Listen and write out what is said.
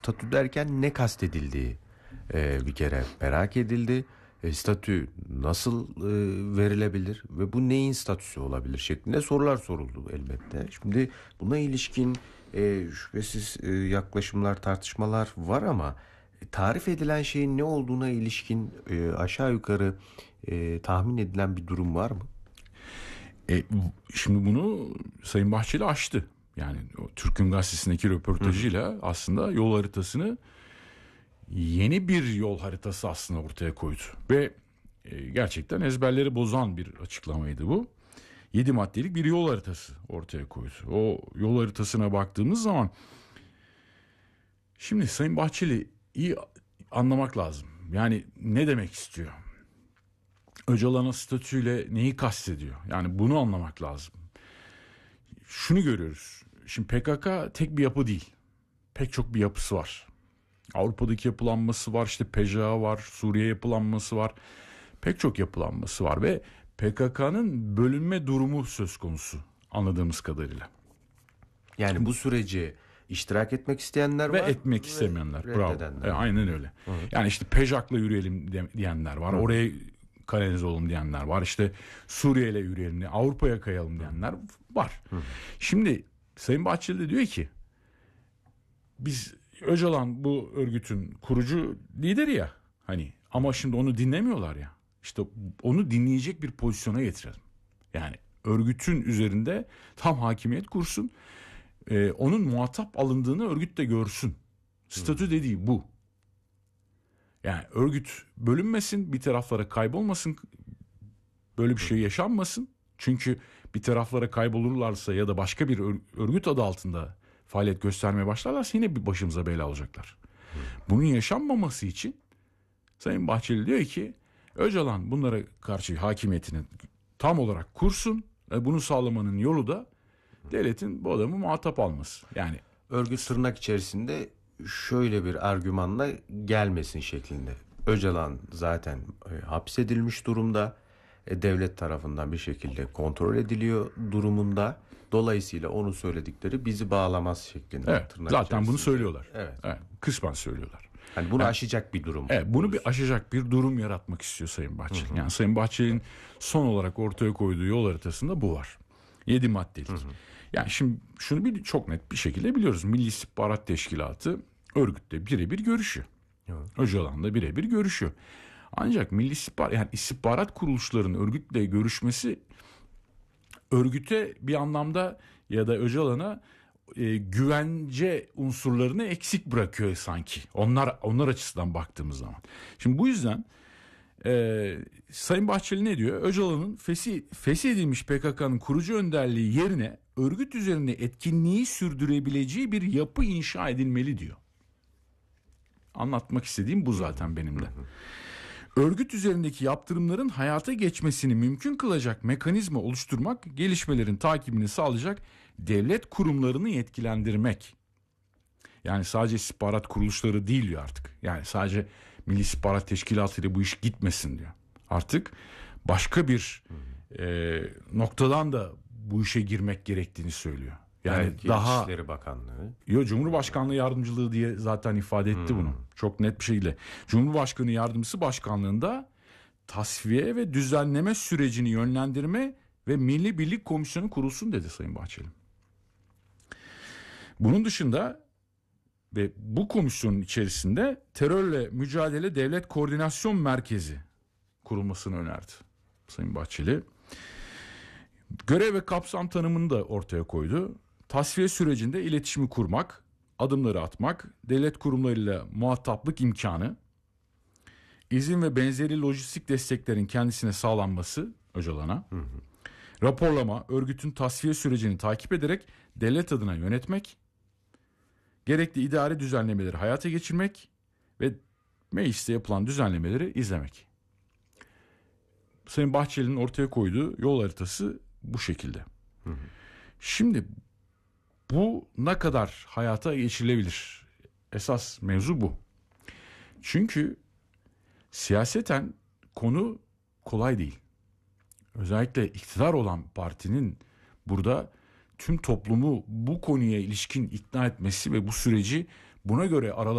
Statü derken ne kastedildiği bir kere merak edildi. Statü nasıl verilebilir ve bu neyin statüsü olabilir şeklinde sorular soruldu elbette. Şimdi buna ilişkin şüphesiz yaklaşımlar, tartışmalar var ama tarif edilen şeyin ne olduğuna ilişkin aşağı yukarı tahmin edilen bir durum var mı? Şimdi bunu Sayın Bahçeli aştı. Yani o Türk'ün Gazetesi'ndeki röportajıyla aslında yol haritasını, yeni bir yol haritası aslında ortaya koydu. Ve gerçekten ezberleri bozan bir açıklamaydı bu. 7 maddelik bir yol haritası ortaya koydu. O yol haritasına baktığımız zaman şimdi Sayın Bahçeli iyi anlamak lazım. Yani ne demek istiyor? Öcalan'a statüyle neyi kastediyor? Yani bunu anlamak lazım. Şunu görüyoruz. Şimdi PKK tek bir yapı değil. Pek çok bir yapısı var. Avrupa'daki yapılanması var, işte PJA var, Suriye yapılanması var. Pek çok yapılanması var ve PKK'nın bölünme durumu söz konusu anladığımız kadarıyla. Yani bu süreci iştirak etmek isteyenler ve var. Etmek istemeyenler. Bravo. Aynen öyle. Hı. Yani işte PJAK'la yürüyelim diyenler var. Hı. Oraya kanalize olalım diyenler var. İşte Suriye'yle yürüyelim, Avrupa'ya kayalım diyenler var. Hı. Şimdi Sayın Bahçeli de diyor ki biz Öcalan bu örgütün kurucu lideri ya hani, ama şimdi onu dinlemiyorlar ya. İşte onu dinleyecek bir pozisyona getirelim. Yani örgütün üzerinde tam hakimiyet kursun. Onun muhatap alındığını örgüt de görsün. Statü dediği bu. Yani örgüt bölünmesin, bir taraflara kaybolmasın. Böyle bir şey yaşanmasın. Çünkü bir taraflara kaybolurlarsa ya da başka bir örgüt adı altında faaliyet göstermeye başlarlarsa yine bir başımıza bela olacaklar. Bunun yaşanmaması için Sayın Bahçeli diyor ki Öcalan bunlara karşı hakimiyetini tam olarak kursun. Bunu sağlamanın yolu da devletin bu adamı muhatap alması. Yani örgüt tırnak içerisinde şöyle bir argümanla gelmesin şeklinde. Öcalan zaten hapsedilmiş durumda. Devlet tarafından bir şekilde kontrol ediliyor durumunda. Dolayısıyla onun söyledikleri bizi bağlamaz şeklinde. Evet, zaten bunu söylüyorlar. Evet. Kısmen söylüyorlar. Hani bunu aşacak bir durum. Evet, bunu bir aşacak bir durum yaratmak istiyor Sayın Bahçeli. Hı hı. Yani Sayın Bahçeli'nin son olarak ortaya koyduğu yol haritasında bu var. 7 maddelik. Hı hı. Yani şimdi şunu çok net bir şekilde biliyoruz. Milli İstihbarat Teşkilatı örgütle birebir görüşüyor. Öcalan'la birebir görüşüyor. Ancak Milli İstihbarat, yani istihbarat kuruluşlarının örgütle görüşmesi örgüte bir anlamda ya da Öcalan'a güvence unsurlarını eksik bırakıyor sanki. Onlar açısından baktığımız zaman. Şimdi bu yüzden Sayın Bahçeli ne diyor? Öcalan'ın feshedilmiş PKK'nın kurucu önderliği yerine örgüt üzerinde etkinliği sürdürebileceği bir yapı inşa edilmeli diyor. Anlatmak istediğim bu zaten benim de. Örgüt üzerindeki yaptırımların hayata geçmesini mümkün kılacak mekanizma oluşturmak, gelişmelerin takibini sağlayacak devlet kurumlarını yetkilendirmek. Yani sadece istihbarat kuruluşları değil diyor artık. Yani sadece Milli İstihbarat Teşkilatı ile bu iş gitmesin diyor. Artık başka bir noktadan da bu işe girmek gerektiğini söylüyor. Yani belki daha İçişleri Bakanlığı. Cumhurbaşkanlığı Yardımcılığı diye zaten ifade etti bunu. Çok net bir şekilde. Cumhurbaşkanı Yardımcısı Başkanlığında tasfiye ve düzenleme sürecini yönlendirme ve Milli Birlik Komisyonu kurulsun dedi Sayın Bahçeli. Bunun dışında ve bu komisyonun içerisinde terörle mücadele devlet koordinasyon merkezi kurulmasını önerdi Sayın Bahçeli. Görev ve kapsam tanımını da ortaya koydu. Tasfiye sürecinde iletişimi kurmak, adımları atmak, devlet kurumlarıyla muhataplık imkanı, izin ve benzeri lojistik desteklerin kendisine sağlanması Öcalan'a, raporlama, örgütün tasfiye sürecini takip ederek devlet adına yönetmek, gerekli idari düzenlemeleri hayata geçirmek ve mecliste yapılan düzenlemeleri izlemek. Sayın Bahçeli'nin ortaya koyduğu yol haritası bu şekilde. Şimdi bu ne kadar hayata geçirilebilir? Esas mevzu bu. Çünkü siyaseten konu kolay değil. Özellikle iktidar olan partinin burada tüm toplumu bu konuya ilişkin ikna etmesi ve bu süreci Buna göre